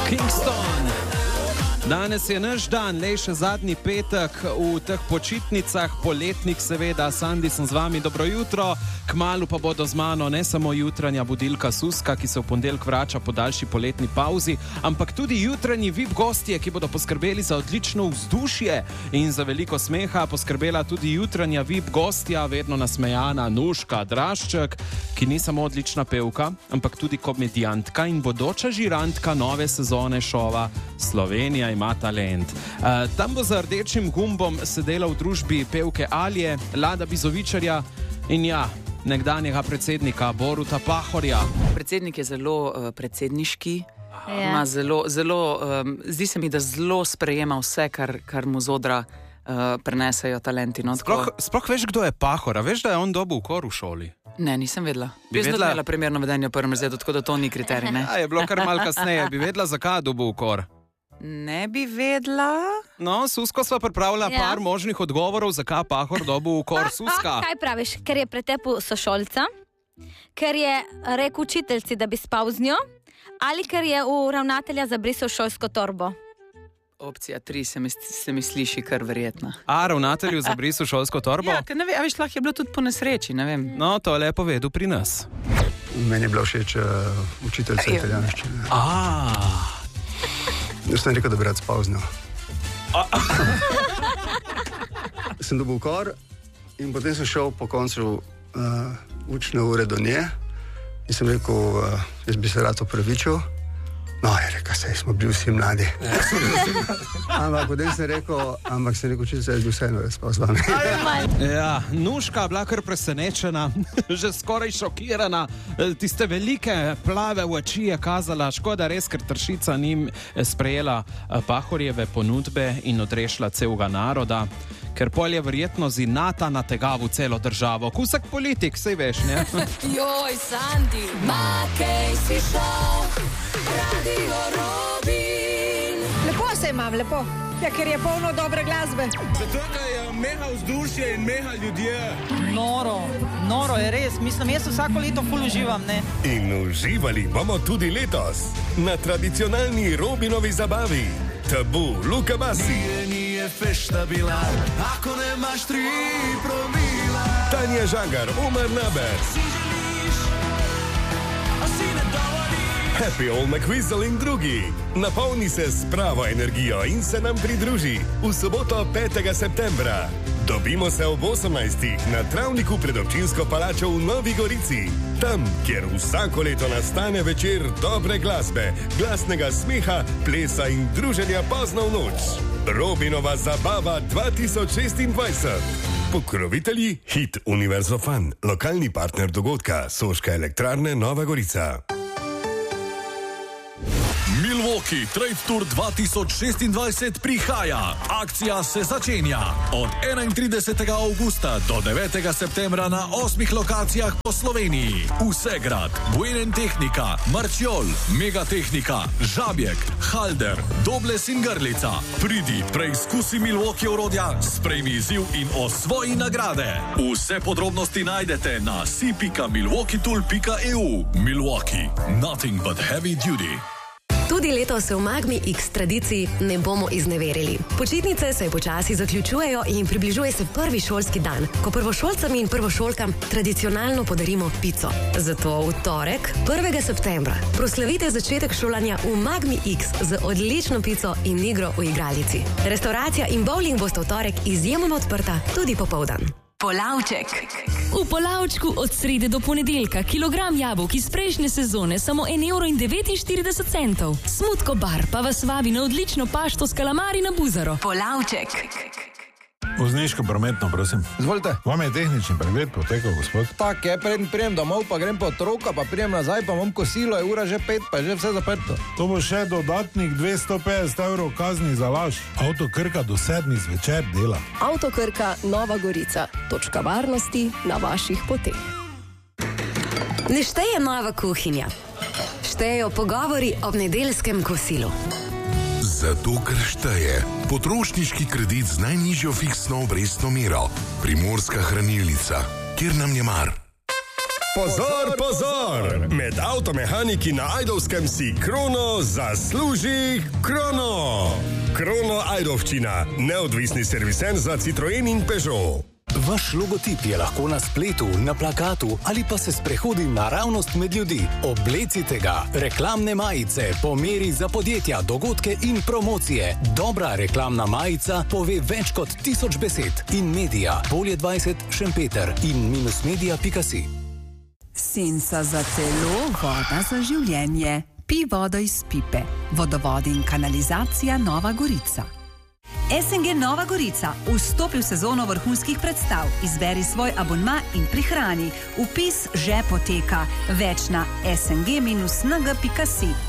Kingston. Danes je naš dan, le še zadnji petek v teh počitnicah, poletnih seveda. Sandi, sem z vami, dobro jutro. Kmalu pa bodo z mano ne samo jutranja budilka Suska, ki se v ponedeljek vrača po daljši poletni pauzi, ampak tudi jutranji VIP gostje, ki bodo poskrbeli za odlično vzdušje in za veliko smeha. Poskrbela tudi jutranja VIP gostja, vedno nasmejana Nuška Drašček, ki ni samo odlična pevka, ampak tudi komedijantka in bodoča žirantka nove sezone šova Slovenija ima talent. Tam bo za rdečim gumbom sedela v družbi pevke Alje, Lada Bizovičarja in nekdanjega predsednika Boruta Pahorja. Predsednik je zelo predsedniški, ima zdi se mi, da zelo sprejema vse, kar mu z odra prenesejo talenti. No, sploh veš, kdo je Pahor? Veš, da je on dobil ukor v šoli? Ne, nisem vedela. Bi vedela primerno vedenje v prvem razredu, tako da to ni kriterij, ne? Je bilo kar malo kasneje. Bi vedela, zakaj je dobil ukor? Ne bi vedela. No, Susko sva pripravila par možnih odgovorov, zakaj Pahor dobil ukor. Suska. Kaj praviš? Ker je pretepil sošolca, ker je rekel učiteljci, da bi spal z njo, ali ker je v ravnatelja zabrisal šolsko torbo? Opcija 3 se mi sliši kar verjetna. Ravnatelju zabrisal šolsko torbo? Ja, ker ne vem, lahko je bilo tudi po nesreči, ne vem. No, to je lepo vedel pri nas. Meni je bila všeč učiteljica italijanščine. Jaz sem rekel, da bi rad spal z njo. Sem dobil ukor in potem sem šel po koncu učne ure do nje in sem rekel, jaz bi se rad opravičil. No, je rekel, saj smo bili vsi mladi. Ampak potem sem rekel, učiteljica, jaz bi vseeno rad spal z vami. Ja, Nuška bila kar presenečena, že skoraj šokirana. Tiste velike plave v oči je kazala, škoda res, ker Tršica ni sprejela Pahorjeve ponudbe in odrešila celega naroda, ker pol je verjetno zinata nategavu celo državo. Kusek politik, sej veš, ne? Joj, Sandi, makej si šel, Radio Robin. Lepo se imam, lepo. Ja, ker je polno dobre glasbe. Zato, ker je meha vzdušje in meha ljudje. Noro je res. Mislim, jaz vsako leto ful uživam, ne? In uživali bomo tudi letos na tradicionalni Robinovi zabavi. Tabu, Luka Basi. Nije fešta bila, ako nemaš 3 promila. Tanja Žagar, Omar Naber. Si želiš, a si ne dovoliš. Happy Old McWhistle in drugi. Napolni se s pravo energijo in se nam pridruži v soboto 5. septembra. Dobimo se ob 18. na travniku pred občinsko palačo v Novi Gorici. Tam, kjer vsako leto nastane večer dobre glasbe, glasnega smeha, plesa in druženja pozno v noč. Robinova zabava 2026. Pokrovitelji Hit Universo Fun, lokalni partner dogodka Soška elektrarne Nova Gorica. Milwaukee Trade Tour 2026 prihaja. Akcija se začenja od 31. avgusta do 9. septembra na 8 lokacijah po Sloveniji. Vsegrad, Buenentechnika, Marčiol, Megatehnika, Žabjek, Halder, Dobles in Grlica. Pridi, preizkusi Milwaukee orodja, sprejmi izziv in osvoji nagrade. Vse podrobnosti najdete na si.milwaukeetool.eu. Milwaukee, nothing but heavy duty. Tudi letos se v Magmi X tradiciji ne bomo izneverili. Počitnice se počasi zaključujejo in približuje se prvi šolski dan, ko prvošolcem in prvošolkam tradicionalno podarimo pico. Zato v torek, 1. septembra, proslavite začetek šolanja v Magmi X z odlično pico in igro v igralici. Restauracija in bowling bosta v torek izjemno odprta tudi popoldan. Polavček. V Polavčku od srede do ponedeljka kilogram jabolk iz prejšnje sezone samo 1,49 €. Smutko bar pa vas vabi na odlično pašto s kalamari na Buzaro. Polavček. Vozniško prometno, prosim. Izvolite. Vam je tehnični pregled potekal, gospod? Tak je, prijem domov, pa grem po otroka, pa prijem nazaj, pa imam kosilo, je ura že 5, pa je že vse zaprto. To bo še dodatnih 250 € kazni za laž. Avto Krka do 7 zvečer dela. Avto Krka Nova Gorica. Točka varnosti na vaših poteh. Ne šteje nova kuhinja. Štejejo pogovori ob nedeljskem kosilu. Zato, ker šteje potrošniški kredit z najnižjo fiksno obrestno mero. Primorska hranilnica, kjer nam je mar. Pozor, pozor! Med avtomehaniki na Ajdovskem si Krono zasluži Krono. Krono Ajdovščina, neodvisni servisen za Citroen in Peugeot. Vaš logotip je lahko na spletu, na plakatu ali pa se sprehodi naravnost med ljudi. Oblecite ga. Reklamne majice po meri za podjetja, dogodke in promocije. Dobra reklamna majica pove več kot 1000 besed. In Media, Polje 20, Šempeter in -media.si. Senca za telo, voda za življenje. Pi vodo iz pipe. Vodovodi in kanalizacija Nova Gorica. SNG Nova Gorica. Vstopi v sezono vrhunskih predstav. Izberi svoj abonma in prihrani. Vpis že poteka. Več na sng-nг.si.